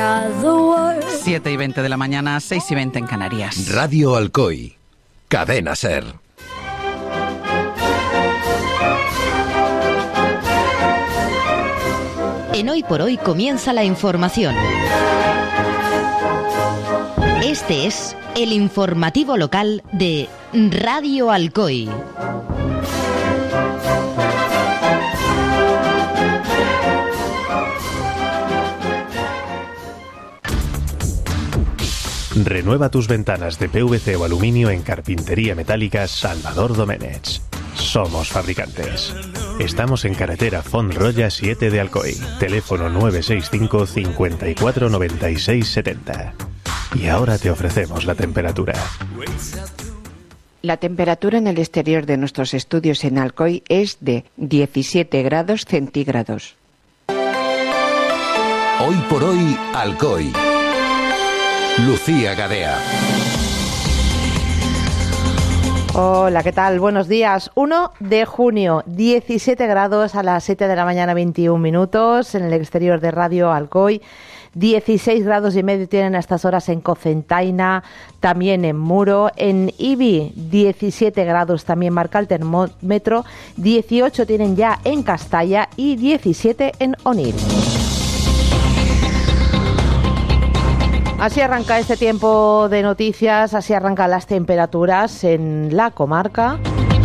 7:20 de la mañana, 6:20 en Canarias. Radio Alcoy, Cadena SER. En Hoy por Hoy comienza la información. Este es el informativo local de Radio Alcoy. Renueva tus ventanas de PVC o aluminio en Carpintería Metálica Salvador Doménech. Somos fabricantes. Estamos en carretera Font-Roya 7 de Alcoy. Teléfono 965 54 96 70. Y ahora te ofrecemos la temperatura. La temperatura en el exterior de nuestros estudios en Alcoy es de 17 grados centígrados. Hoy por hoy, Alcoy. Lucía Gadea. Hola, ¿qué tal? Buenos días. 1 de junio, 17 grados a las 7 de la mañana, 21 minutos en el exterior de Radio Alcoy. 16 grados y medio tienen a estas horas en Cocentaina, también en Muro. En Ibi, 17 grados también marca el termómetro. 18 tienen ya en Castalla y 17 en Onil. Así arranca este tiempo de noticias, así arrancan las temperaturas en la comarca.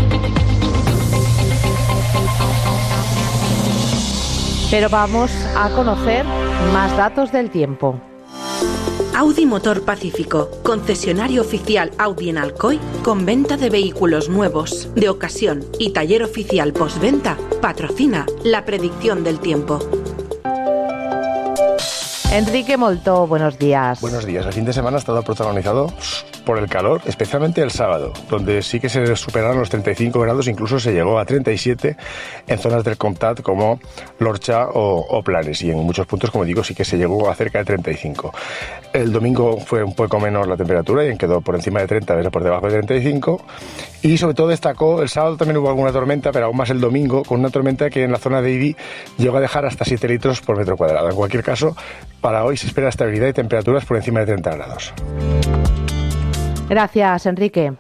Pero vamos a conocer más datos del tiempo. Audi Motor Pacífico, concesionario oficial Audi en Alcoy, con venta de vehículos nuevos, de ocasión y taller oficial postventa, patrocina la predicción del tiempo. Enrique Molto, buenos días. Buenos días. El fin de semana ha estado protagonizado por el calor, especialmente el sábado, donde sí que se superaron los 35 grados, incluso se llegó a 37 en zonas del Comtat como l'Orxa o Planes, y en muchos puntos, como digo, sí que se llegó a cerca de 35. El domingo fue un poco menos la temperatura y quedó por encima de 30, a veces por debajo de 35, y sobre todo destacó el sábado, también hubo alguna tormenta, pero aún más el domingo, con una tormenta que en la zona de Ibi llegó a dejar hasta 7 litros por metro cuadrado. En cualquier caso, para hoy se espera estabilidad y temperaturas por encima de 30 grados. Gracias, Enrique.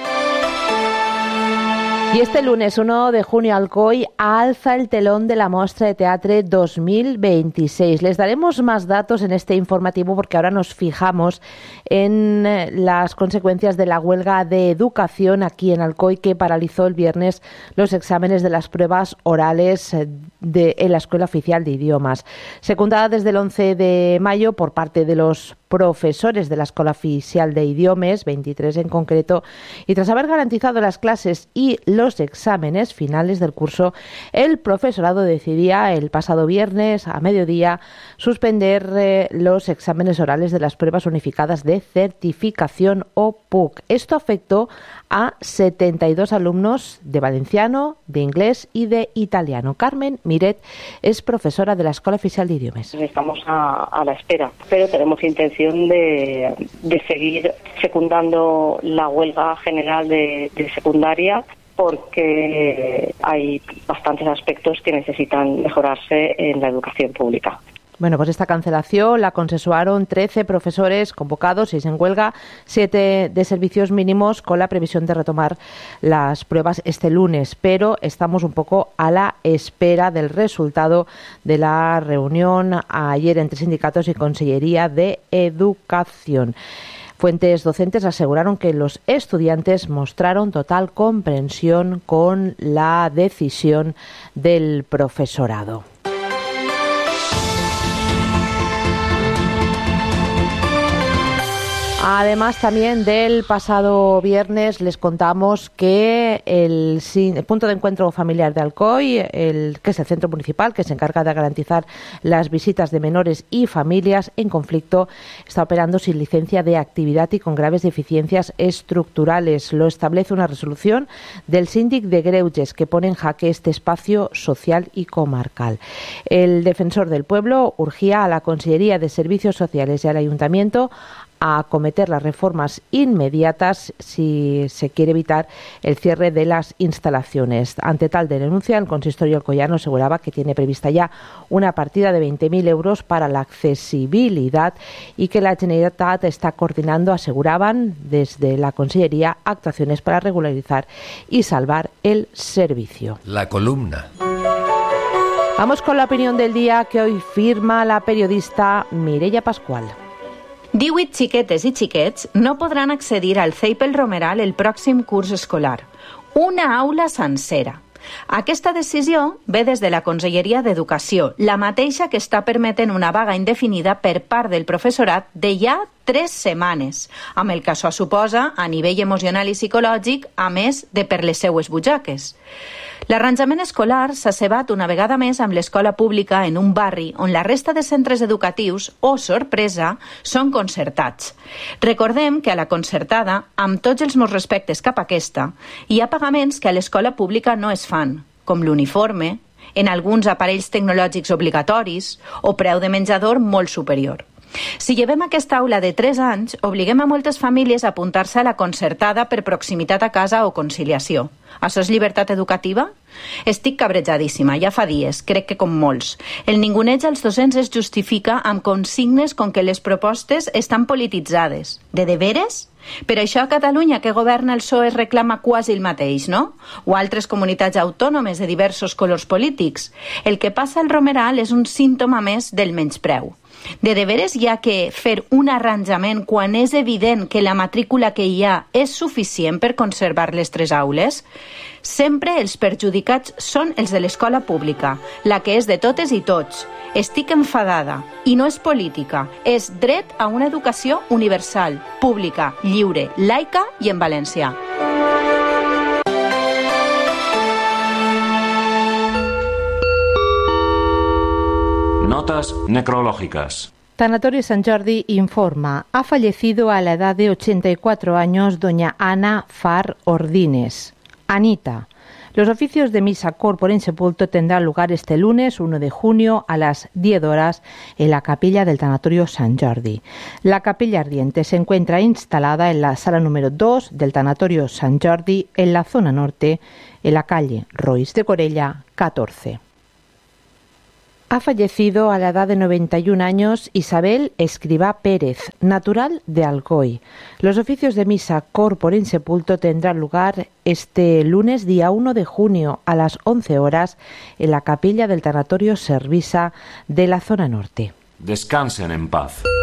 Y este lunes 1 de junio Alcoy alza el telón de la Mostra de Teatre 2026. Les daremos más datos en este informativo porque ahora nos fijamos en las consecuencias de la huelga de educación aquí en Alcoy, que paralizó el viernes los exámenes de las pruebas orales en la Escuela Oficial de Idiomas. Secundada desde el 11 de mayo por parte de los profesores de la Escuela Oficial de Idiomas, 23 en concreto, y tras haber garantizado las clases y los exámenes finales del curso, el profesorado decidía el pasado viernes a mediodía suspender los exámenes orales de las pruebas unificadas de certificación o PUC. Esto afectó a 72 alumnos de valenciano, de inglés y de italiano. Carmen Miret es profesora de la Escuela Oficial de Idiomas. Estamos a la espera, pero tenemos intención de seguir secundando la huelga general de secundaria, porque hay bastantes aspectos que necesitan mejorarse en la educación pública. Bueno, pues esta cancelación la consensuaron 13 profesores convocados, 6 en huelga, 7 de servicios mínimos, con la previsión de retomar las pruebas este lunes. Pero estamos un poco a la espera del resultado de la reunión ayer entre sindicatos y Consellería de Educación. Fuentes docentes aseguraron que los estudiantes mostraron total comprensión con la decisión del profesorado. Además, también del pasado viernes les contamos que el punto de encuentro familiar de Alcoy, que es el centro municipal que se encarga de garantizar las visitas de menores y familias en conflicto, está operando sin licencia de actividad y con graves deficiencias estructurales. Lo establece una resolución del síndic de Greuges, que pone en jaque este espacio social y comarcal. El defensor del pueblo urgía a la Consellería de Servicios Sociales y al Ayuntamiento a acometer las reformas inmediatas si se quiere evitar el cierre de las instalaciones. Ante tal denuncia, el consistorio alcoyano aseguraba que tiene prevista ya una partida de 20.000 euros para la accesibilidad y que la Generalitat está coordinando, aseguraban desde la Consellería, actuaciones para regularizar y salvar el servicio. La columna. Vamos con la opinión del día que hoy firma la periodista Mireia Pascual. 18 xiquetes i xiquets no podran accedir al CEIP El Romeral el pròxim curs escolar. Una aula sencera. Aquesta decisió ve des de la Conselleria d'Educació, la mateixa que està permetent una vaga indefinida per part del professorat de ja 3 setmanes, amb el que això suposa a nivell emocional i psicològic, a més de per les seues butxaques. L'arranjament escolar s'ha cebat una vegada més amb l'escola pública en un barri on la resta de centres educatius, oh sorpresa, són concertats. Recordem que a la concertada, amb tots els meus respectes cap a aquesta, hi ha pagaments que a l'escola pública no es fan, com l'uniforme, en alguns aparells tecnològics obligatoris o preu de menjador molt superior. Si llevem aquesta aula de 3 anys, obliguem a moltes famílies a apuntar-se a la concertada per proximitat a casa o conciliació. Això és llibertat educativa? Estic cabrejadíssima, ja fa dies, crec que com molts. El ninguneig als docents es justifica amb consignes com que les propostes estan polititzades. De deberes? Per això a Catalunya, que governa el PSOE, es reclama quasi el mateix, no? O altres comunitats autònomes de diversos colors polítics. El que passa al Romeral és un símptoma més del menyspreu. De deberes hi ha que fer un arranjament quan és evident que la matrícula que hi ha és suficient per conservar les 3 aules? Sempre els perjudicats són els de l'escola pública, la que és de totes i tots. Estic enfadada, i no és política, és dret a una educació universal, pública, lliure, laica i en valencià. Notas necrológicas. Tanatorio Sant Jordi informa. Ha fallecido a la edad de 84 años doña Ana Far Ordines. Anita. Los oficios de misa corpore en sepulto tendrán lugar este lunes 1 de junio a las 10 horas en la capilla del Tanatorio Sant Jordi. La capilla ardiente se encuentra instalada en la sala número 2 del Tanatorio Sant Jordi en la zona norte, en la calle Roís de Corella 14. Ha fallecido a la edad de 91 años Isabel Escribá Pérez, natural de Alcoy. Los oficios de misa corpore in sepulto tendrán lugar este lunes día 1 de junio a las 11 horas en la capilla del Tanatorio Servisa de la zona norte. Descansen en paz.